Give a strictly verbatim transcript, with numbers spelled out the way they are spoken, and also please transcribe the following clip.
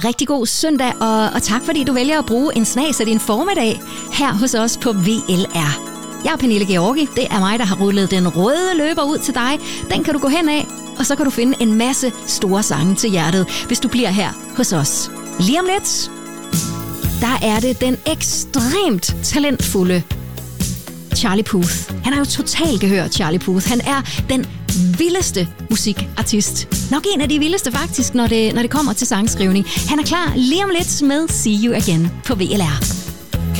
rigtig god søndag, og, og tak fordi du vælger at bruge en snas af din formiddag her hos os på V L R. Jeg er Pernille Georgi. Det er mig, der har rullet den røde løber ud til dig. Den kan du gå hen af, og så kan du finde en masse store sange til hjertet, hvis du bliver her hos os. Lige om lidt, der er det den ekstremt talentfulde Charlie Puth. Han er jo totalt gehør, Charlie Puth. Han er den vildeste musikartist. Nok en af de vildeste faktisk, når det, når det kommer til sangskrivning. Han er klar lige om lidt med See You Again på V L R.